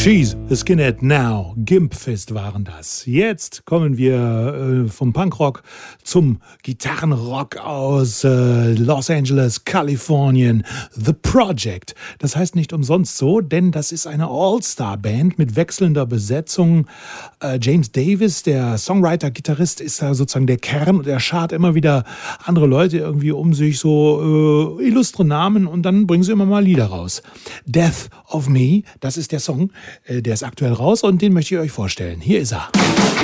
She's a Skinhead Now, Gimpfest waren das. Jetzt kommen wir vom Punkrock zum Gitarrenrock aus Los Angeles, Kalifornien. The Project. Das heißt nicht umsonst so, denn das ist eine All-Star-Band mit wechselnder Besetzung. James Davis, der Songwriter, Gitarrist, ist da sozusagen der Kern und er schart immer wieder andere Leute irgendwie um sich, so illustre Namen, und dann bringen sie immer mal Lieder raus. Death of Me, das ist der Song, der ist aktuell raus und den möchte ich euch vorstellen. Hier ist er.